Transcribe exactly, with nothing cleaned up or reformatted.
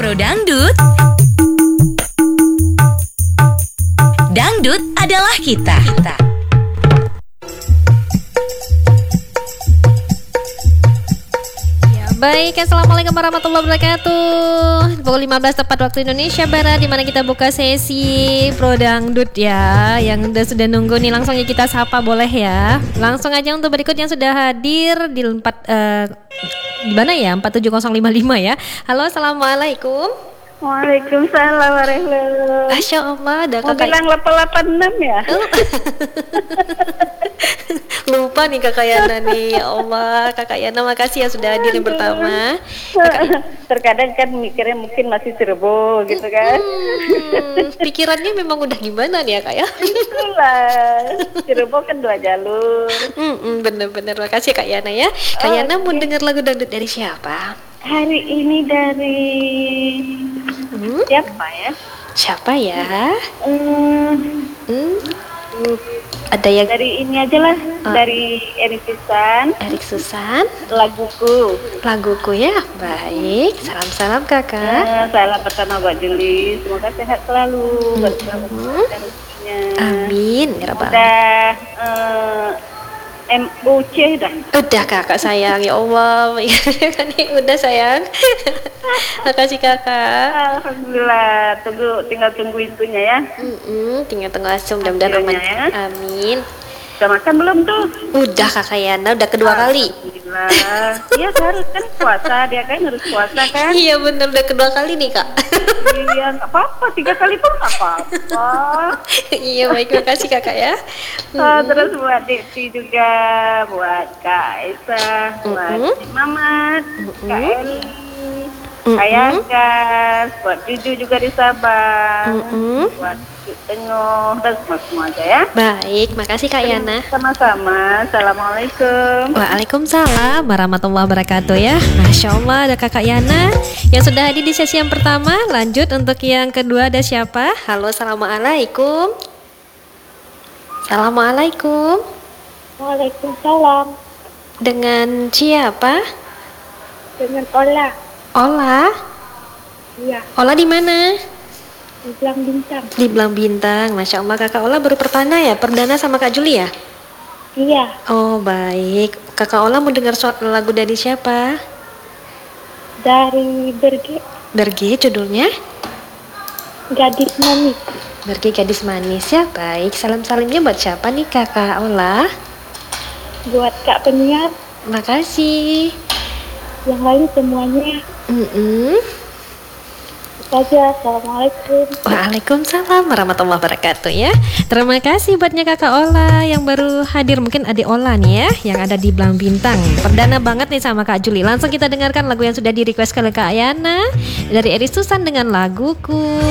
Pro Dangdut. Dangdut adalah kita. kita. Baik, assalamualaikum warahmatullahi wabarakatuh. Pukul lima belas tepat waktu Indonesia Barat, di mana kita buka sesi Pro Dangdut ya. Yang udah sudah nunggu nih, langsung ya kita sapa boleh ya. Langsung aja untuk berikut yang sudah hadir di empat uh, di mana ya? empat tujuh nol lima lima ya. Halo, assalamualaikum. Waalaikumsalam warahmatullahi wabarakatuh. Masya Allah, ada kakak. Mau bilang delapan delapan enam ya? Lupa nih Kakak Yana nih. Ya Allah, Kakak Yana makasih ya sudah hadir yang pertama. Kakak... Terkadang kan mikirnya mungkin masih Cirebon gitu kan. Hmm, pikirannya memang udah gimana nih ya Kak ya? Itulah, Cirebon kan dua jalur. Hmm, bener-bener makasih Kak Yana ya. Kak oh, Yana okay. mau dengar lagu dangdut dari siapa? Hari ini dari hmm? siapa ya? Siapa ya? Hmm. Hmm? Ada yang dari ini aja lah, oh. dari Erik Susan. Erik Susan. Laguku. Laguku ya, baik. Salam-salam kakak. Nah, salam pertama buat Juli. Semoga sehat selalu. Mm-hmm. Amin. Ya Rabbal. Udah uh, M U C dah. Udah kakak sayang, ya Allah. Udah sayang. Makasih kakak. Alhamdulillah. Tunggu, tinggal tunggu itunya ya. Mm-mm, tinggal tunggu asum mudah-mudahan aman. Ya. Amin. Udah makan belum tuh? Udah kakak Yana, udah kedua kali. Alhamdulillah. Iya harus kan puasa, dia kan harus puasa kan? Iya bener, udah kedua kali nih kak. Iya nggak apa-apa, tiga kali pun nggak apa-apa. Iya baik, makasih kakak ya. Oh, terus buat Diti juga, buat Kak Esa, buat mm-hmm. Mamat, mm-hmm. Kak Eli, mm-hmm. Ayah Gas, buat Juju juga di Sabang, mm-hmm. buat Tengok dan semua aja ya. Baik, makasih Kak Yana. Sama-sama. Assalamualaikum. Waalaikumsalam warahmatullahi wabarakatuh ya. Masya Allah, ada Kakak Yana yang sudah hadir di sesi yang pertama. Lanjut untuk yang kedua, ada siapa? Halo, assalamualaikum. Assalamualaikum. Waalaikumsalam. Dengan siapa? Dengan Ola. Ola? Iya. Ola di mana? Di Belang Bintang. Di Belang Bintang, Masya Allah. Kakak Ola baru perdana ya? Perdana sama Kak Juli ya? Iya. Oh baik. Kakak Ola mau dengar lagu dari siapa? Dari Berge. Berge judulnya? Gadis Manis. Berge Gadis Manis ya. Baik. Salam-salimnya buat siapa nih Kakak Ola? Buat Kak penyiar. Makasih. Yang lain semuanya. Mm-mm. Saja, assalamualaikum. Waalaikumsalam warahmatullahi wabarakatuh ya. Terima kasih buatnya Kakak Ola yang baru hadir, mungkin adik Ola nih ya, yang ada di Belang Bintang. Perdana banget nih sama Kak Juli. Langsung kita dengarkan lagu yang sudah di request oleh Kak Yana dari Erik Susan dengan Laguku.